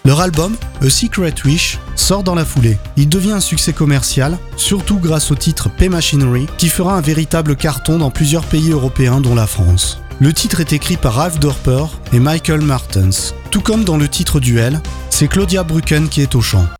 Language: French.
Leur album, A Secret Wish, sort dans la foulée. Il devient un succès commercial, surtout grâce au titre Pay Machinery, qui fera un véritable carton dans plusieurs pays européens dont la France. Le titre est écrit par Ralph Dorper et Michael Martens. Tout comme dans le titre Duel, c'est Claudia Brücken qui est au chant.